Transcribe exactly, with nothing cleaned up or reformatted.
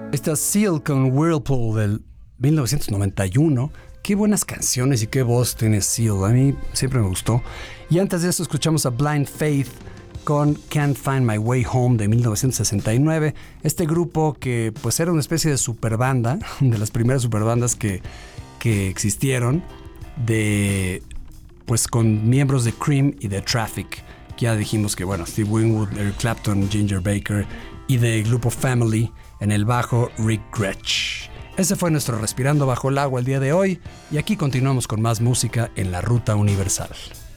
Esta Seal con Whirlpool del mil novecientos noventa y uno. Qué buenas canciones y qué voz tiene Seal. A mí siempre me gustó. Y antes de eso escuchamos a Blind Faith con Can't Find My Way Home de mil novecientos sesenta y nueve. Este grupo que pues era una especie de superbanda, de las primeras superbandas que, que existieron, de pues con miembros de Cream y de Traffic. Ya dijimos que bueno, Steve Winwood, Eric Clapton, Ginger Baker, y del grupo Family en el bajo Rick Gretsch. Ese fue nuestro Respirando Bajo el Agua el día de hoy, y aquí continuamos con más música en la Ruta Universal.